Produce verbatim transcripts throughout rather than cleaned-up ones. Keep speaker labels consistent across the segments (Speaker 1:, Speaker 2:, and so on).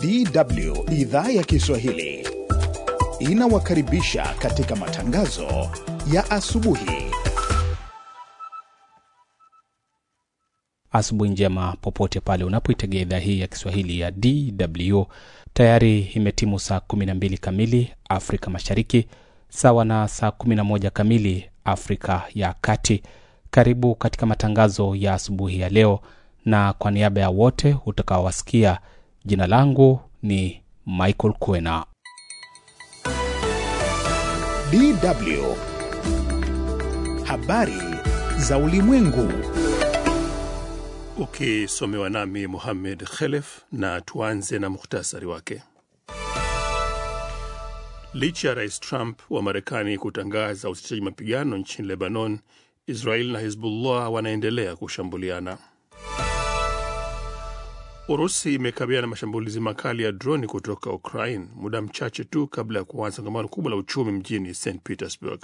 Speaker 1: D W idhaa ya Kiswahili inawakaribisha katika matangazo ya asubuhi.
Speaker 2: Asubuhi njema popote pale unapoitegea idhaa hii ya Kiswahili ya D W. Tayari imetimu saa kumi na mbili kamili Afrika Mashariki, sawa na saa kumi na moja kamili Afrika ya Kati. Karibu katika matangazo ya asubuhi ya leo, na kwa niaba ya wote utakaowasikia, jina langu ni Michael Kwena.
Speaker 1: D W Habari za ulimwengu.
Speaker 3: Ukisomewa nami Mohamed Khelef, na tuanze na mukhtasari wake. Licha ya Rais Trump wa Marekani kutangaza usitishaji mapigano nchini Lebanon, Israel na Hezbollah wanaendelea kushambuliana. Urusi imekabiliana na mashambulizi makali ya droni kutoka Ukraine muda mchache tu kabla ya kuanza kongamano kubwa la uchumi mjini Saint Petersburg.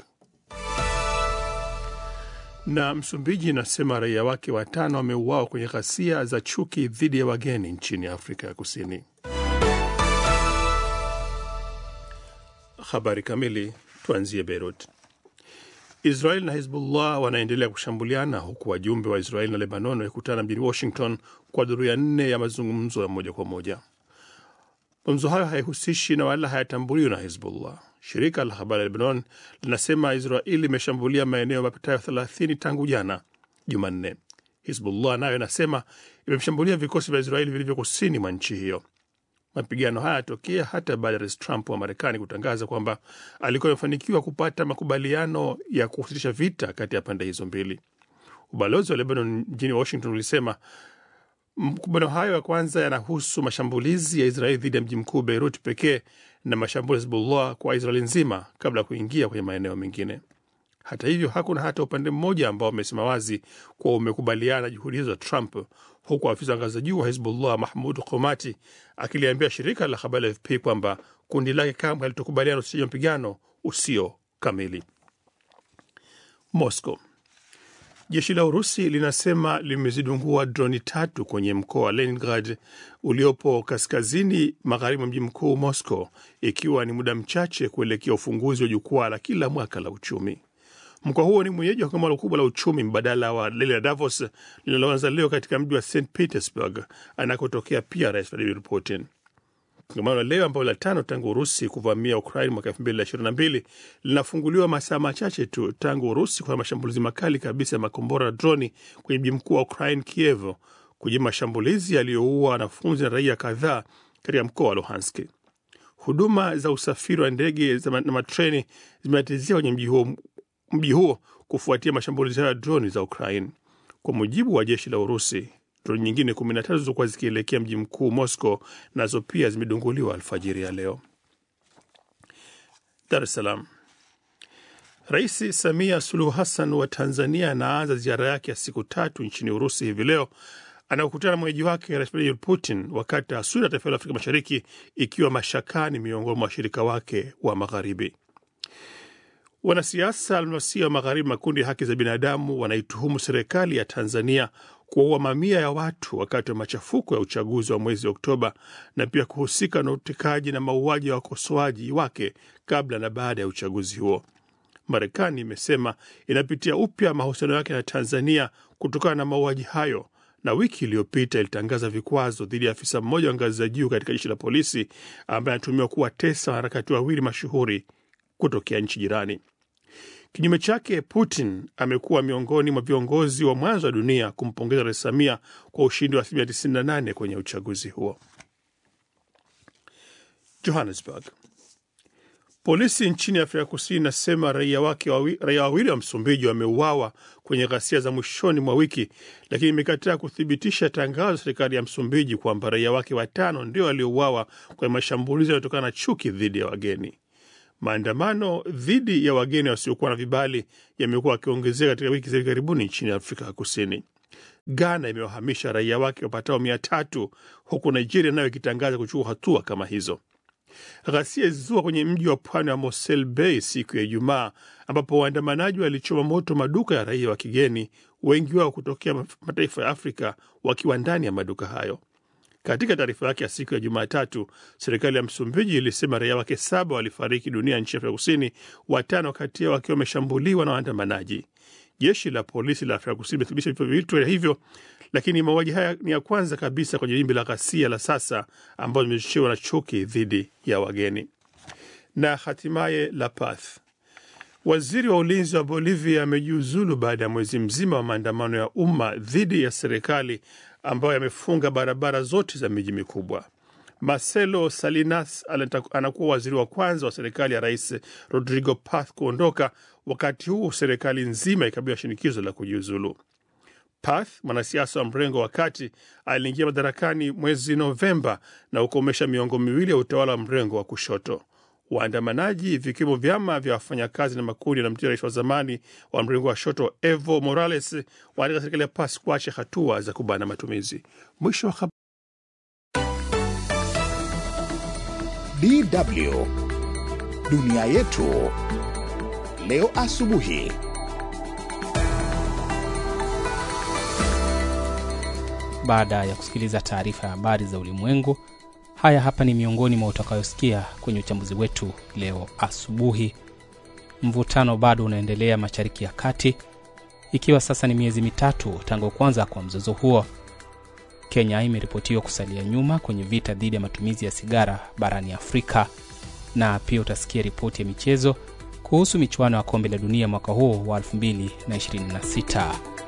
Speaker 3: Na Msumbiji inasema raia wake watano wameuawa kwenye ghasia za chuki dhidi ya wageni nchini Afrika ya Kusini. Habari kamili, tuanzie Beirut. Israel na Hezbollah wanaendelea kushambuliana huku wajumbe wa Israel na Lebanon wakikutana mjini Washington kwa duru ya nne ya mazungumzo ya moja kwa moja. Mazungumzo hayo haihusishi na wala hayatambuliwi na Hezbollah. Shirika la habari la Lebanon linasema Israel imeshambulia maeneo mapitayo thelathini tangu jana Jumanne. Hezbollah nayo inasema imeshambulia vikosi vya Israel vilivyo kusini mwa nchi hiyo. Mapigano haya yatokea hata baada ya Rais Trump wa Marekani kutangaza kwamba alikuwa amefanikiwa kupata makubaliano ya kusitisha vita kati ya pande hizo mbili. Ubalozi wa Lebanon mjini Washington ulisema makubaliano hayo ya kwanza yanahusu mashambulizi ya Israeli dhidi ya mji mkuu Beirut pekee na mashambulizi ya Hezbollah kwa Israeli nzima kabla ya kuingia kwenye maeneo mengine. Hata hivyo, hakuna hata upande mmoja ambao umesema wazi kuwa umekubaliana juhudi hizo za Trump, huku afisa ngazi za juu wa Hezbollah Mahmoud Qomati akiliambia shirika la habari la F P kwamba kundi lake kamwe halitokubaliana usitishaji mapigano usio kamili. Moscow. Jeshi la Urusi linasema limezidungua droni tatu kwenye mkoa wa Leningrad uliopo kaskazini magharibi mji mkuu Moscow, ikiwa ni muda mchache kuelekea ufunguzi wa jukwaa la kila mwaka la uchumi. Mkoa huo ni mwenyeji wa kongamano kubwa la uchumi mbadala wa lile la Davos linaloanza leo katika mji wa Saint Petersburg anakotokea pia Rais Vladimir Putin. Kongamano leo ambalo la tano tangu Urusi kuvamia Ukraine mwaka elfu mbili ishirini na mbili linafunguliwa masaa machache tu tangu Urusi kwa mashambulizi makali kabisa ya makombora na droni kwenye mji mkuu wa Ukraine Kiev, kujibu mashambulizi yaliyoua wanafunzi na raia kadhaa katika mkoa wa Luhansk. Huduma za usafiri wa ndege na matreni zimetatizika kwenye mji huo mji huo kufuatia mashambulizi ya droni za Ukraine. Kwa mujibu wa jeshi la Urusi, droni nyingine kumi na tatu zilikuwa zikielekea mji mkuu Moscow, nazo pia zimedunguliwa alfajiri ya leo. Dar es Salaam. Rais Samia Suluhu Hassan wa Tanzania anaanza ziara yake ya siku tatu nchini Urusi hivi leo, anakutana na mwenyeji wake Rais Vladimir Putin, wakati taswira ya taifa la Afrika Mashariki ikiwa mashakani miongoni mwa washirika wake wa magharibi. Wanasiasa wa magharibi, makundi ya haki za binadamu wanaituhumu serikali ya Tanzania kuua mamia ya watu wakati wa machafuko ya uchaguzi wa mwezi Oktoba, na pia kuhusika na utekaji na mauaji ya wakosoaji wake kabla na baada ya uchaguzi huo. Marekani imesema inapitia upya mahusiano yake na Tanzania kutokana na mauaji hayo, na wiki iliyopita ilitangaza vikwazo dhidi ya afisa mmoja wa ngazi za juu katika jeshi la polisi ambaye anatumiwa kuwatesa wanaharakati wawili mashuhuri kutokea nchi jirani. Kinyume chake, Putin amekuwa miongoni mwa viongozi wa mwanzo wa dunia kumpongeza Rais Samia kwa ushindi wa asilimia tisini na nane kwenye uchaguzi huo. Johannesburg. Polisi nchini Afrika Kusini nasema raia wake wawi, raia wawili wa Msumbiji wameuawa kwenye ghasia za mwishoni mwa wiki, lakini imekataa kuthibitisha tangazo la serikali ya Msumbiji kwamba raia wake watano ndio waliouawa kwenye mashambulizi yanayotokana na chuki dhidi ya wageni. Maandamano dhidi ya wageni wasiokuwa na vibali yamekuwa yakiongezeka katika wiki za karibuni nchini Afrika Kusini. Ghana imewahamisha raia wake wapatao mia tatu, huku Nigeria nayo ikitangaza kuchukua hatua kama hizo. Ghasia zilizua kwenye mji wa pwani wa Mossel Bay siku ya Ijumaa, ambapo waandamanaji walichoma moto maduka ya raia wa kigeni, wengi wao kutokea mataifa ya Afrika wakiwa ndani ya maduka hayo. Katika taarifa yake ya siku ya Jumatatu, serikali ya Msumbiji ilisema raia wake saba walifariki dunia nchini Afrika Kusini, watano kati yao wakiwa wameshambuliwa na waandamanaji. Jeshi la polisi la Afrika Kusini limethibitisha vifo vitatu hivyo, lakini mauaji haya ni ya kwanza kabisa kwenye wimbi la ghasia la sasa ambalo limechochewa na chuki dhidi ya wageni. Na hatimaye La Paz. Waziri wa ulinzi wa Bolivia amejiuzulu baada ya mwezi mzima wa maandamano ya umma dhidi ya serikali ambayo yamefunga barabara zote za miji mikubwa. Marcelo Salinas anakuwa waziri wa kwanza wa serikali ya Rais Rodrigo Paz kuondoka, wakati huu serikali nzima ikabiliwa shinikizo la kujiuzulu. Paz, mwanasiasa wa mrengo wa kati, aliingia madarakani mwezi Novemba na kukomesha miongo miwili ya utawala wa mrengo wa kushoto. Waandamanaji vikiwemo vyama vya wafanyakazi na makundi yanamtia rais wa zamani wa mrengo wa shoto Evo Morales wanataka serikali ya Paz kuacha hatua za kubana matumizi. Mwisho wa habari.
Speaker 1: D W Dunia Yetu leo asubuhi.
Speaker 2: Baada ya kusikiliza taarifa ya habari za ulimwengu, haya hapa ni miongoni mwa utakayosikia kwenye uchambuzi wetu leo asubuhi. Mvutano bado unaendelea Mashariki ya Kati, ikiwa sasa ni miezi mitatu tangu kwanza kwa mzozo huo. Kenya imeripotiwa kusalia nyuma kwenye vita dhidi ya matumizi ya sigara barani Afrika, na pia utasikia ripoti ya michezo kuhusu michuano ya kombe la dunia mwaka huu wa elfu mbili ishirini na sita.